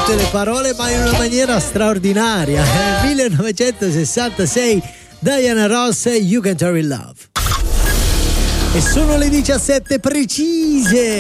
tutte le parole, ma in una maniera straordinaria. 1966, Diana Ross, You Can Turn in Love. E sono le 17 precise.